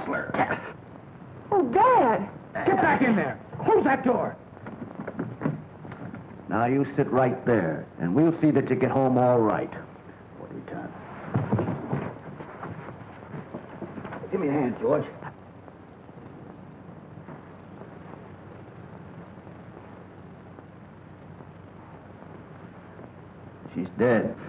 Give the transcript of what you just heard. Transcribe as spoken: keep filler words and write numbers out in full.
hustler. Oh, Dad! Get back in there. Close that door. Now you sit right there, and we'll see that you get home all right. What do you done? Give me a hand, George. She's dead.